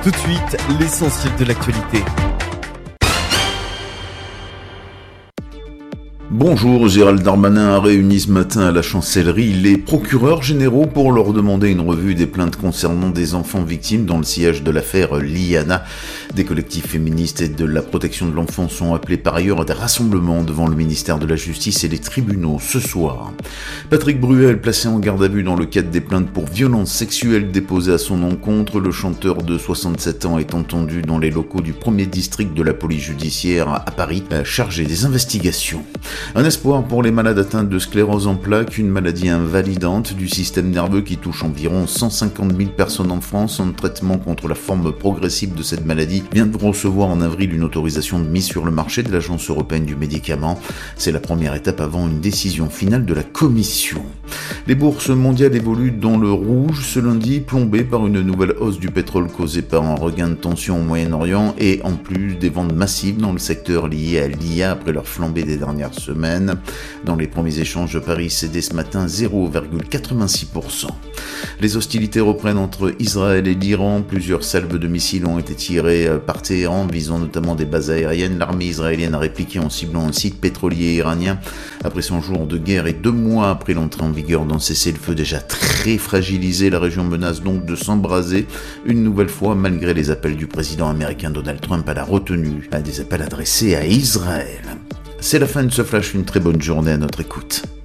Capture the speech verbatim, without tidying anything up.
Tout de suite, l'essentiel de l'actualité. Bonjour, Gérald Darmanin a réuni ce matin à la chancellerie les procureurs généraux pour leur demander une revue des plaintes concernant des enfants victimes dans le sillage de l'affaire Liana. Des collectifs féministes et de la protection de l'enfant sont appelés par ailleurs à des rassemblements devant le ministère de la Justice et les tribunaux ce soir. Patrick Bruel, placé en garde à vue dans le cadre des plaintes pour violences sexuelles déposées à son encontre, le chanteur de soixante-sept ans est entendu dans les locaux du premier district de la police judiciaire à Paris, chargé des investigations. Un espoir pour les malades atteints de sclérose en plaques, une maladie invalidante du système nerveux qui touche environ cent cinquante mille personnes en France. Un traitement contre la forme progressive de cette maladie vient de recevoir en avril une autorisation de mise sur le marché de l'Agence européenne du médicament. C'est la première étape avant une décision finale de la Commission. Les bourses mondiales évoluent dans le rouge ce lundi, plombées par une nouvelle hausse du pétrole causée par un regain de tension au Moyen-Orient et en plus des ventes massives dans le secteur lié à l'I A après leur flambée des dernières semaines. Dans les premiers échanges, Paris cédait ce matin zéro virgule quatre-vingt-six pour cent. Les hostilités reprennent entre Israël et l'Iran. Plusieurs salves de missiles ont été tirées par Téhéran, visant notamment des bases aériennes. L'armée israélienne a répliqué en ciblant un site pétrolier iranien. Après cent jours de guerre et deux mois après l'entrée en vigueur d'un cessez-le-feu déjà très fragilisé, la région menace donc de s'embraser une nouvelle fois malgré les appels du président américain Donald Trump à la retenue, à des appels adressés à Israël. C'est la fin de ce flash, une très bonne journée à notre écoute.